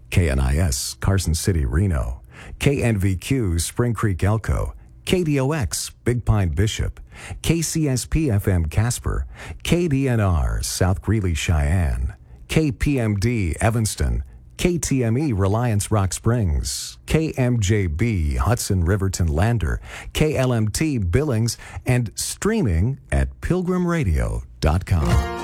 KNIS, Carson City, Reno. KNVQ, Spring Creek, Elko. KDOX, Big Pine, Bishop. KCSP-FM, Casper. KDNR, South Greeley, Cheyenne. KPMD, Evanston. KTME, Reliance Rock Springs. KMJB, Hudson Riverton Lander. KLMT, Billings. And streaming at pilgrimradio.com.